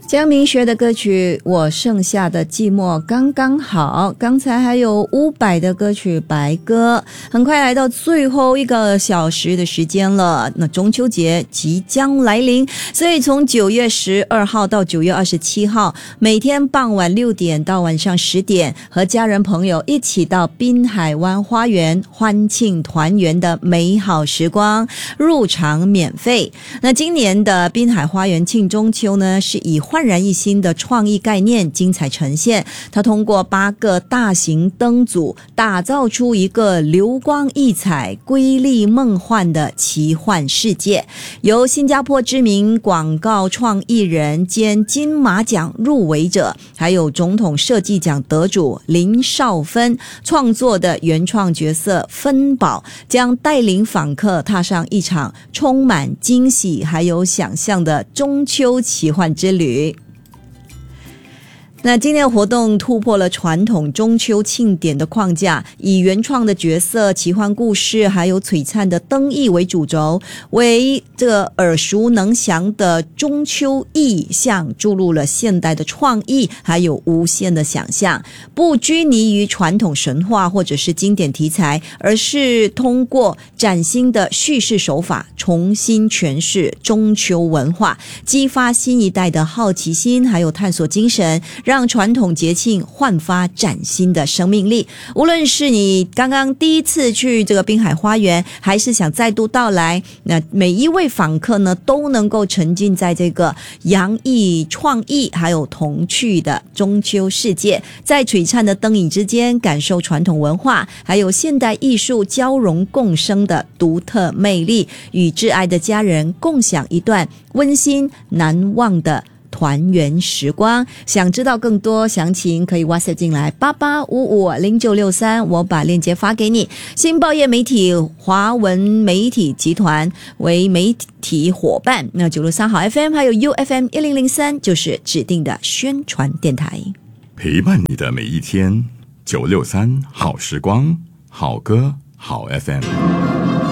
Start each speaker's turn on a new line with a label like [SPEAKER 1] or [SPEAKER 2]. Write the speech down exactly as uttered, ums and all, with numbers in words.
[SPEAKER 1] 江明学的歌曲我剩下的寂寞刚刚好，刚才还有伍佰的歌曲白鸽。很快来到最后一个小时的时间了，那中秋节即将来临，所以从九月十二号到九月二十七号，每天傍晚六点到晚上十点，和家人朋友一起到滨海湾花园欢庆团圆的美好时光，入场免费。那今年的滨海花园庆中秋呢，是以焕然一新的创意概念精彩呈现，它通过八个大型灯组打造出一个流光溢彩、瑰丽梦幻的奇幻世界。由新加坡知名广告创意人兼金马奖入围者，还有总统设计奖得主林少芬创作的原创角色芬宝，将带领访客踏上一场充满惊喜还有想象的中秋奇幻之旅。那今天的活动突破了传统中秋庆典的框架，以原创的角色、奇幻故事还有璀璨的灯艺为主轴，为这个耳熟能详的中秋意象注入了现代的创意还有无限的想象，不拘泥于传统神话或者是经典题材，而是通过崭新的叙事手法重新诠释中秋文化，激发新一代的好奇心还有探索精神，让传统节庆焕发崭新的生命力。无论是你刚刚第一次去这个滨海花园，还是想再度到来，那每一位访客呢，都能够沉浸在这个洋溢创意还有童趣的中秋世界，在璀璨的灯影之间感受传统文化还有现代艺术交融共生的独特魅力，与挚爱的家人共享一段温馨难忘的团圆时光。想知道更多详情，可以 WhatsApp 进来八八五五零九六三，我把链接发给你。新报业媒体华文媒体集团为媒体伙伴，那九六三好 F M 还有 U F M 一零零三就是指定的宣传电台，
[SPEAKER 2] 陪伴你的每一天。九六三好时光，好歌好 F M。